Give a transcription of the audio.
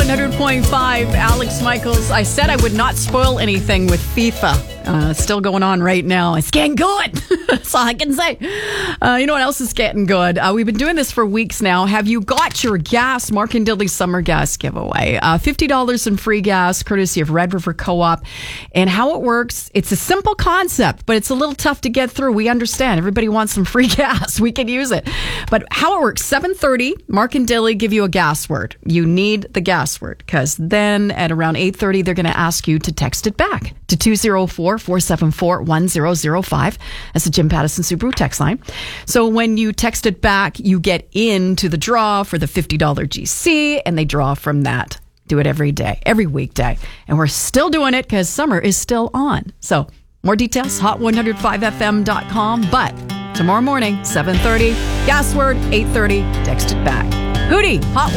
100.5, Alex Michaels. I said I would not spoil anything with FIFA. Still going on right now. It's getting good. That's all I can say. You know what else is getting good? We've been doing this for weeks now. Have you got your gas? Mark and Dilly Summer Gas Giveaway. $50 in free gas, courtesy of Red River Co-op. And how it works, it's a simple concept, but it's a little tough to get through. We understand. Everybody wants some free gas. We can use it. But how it works, 7:30, Mark and Dilly give you a gas word. You need the gas word, because then at around 8:30, they're going to ask you to text it back to 204-474-1005. That's the Jim Pattison Subaru text line. So when you text it back, you get into the draw for the $50 GC, and they draw from that. Do it every day, every weekday. And we're still doing it because summer is still on. So more details, hot105fm.com. But tomorrow morning, 7:30, gas word, 8:30, text it back. Hootie, Hot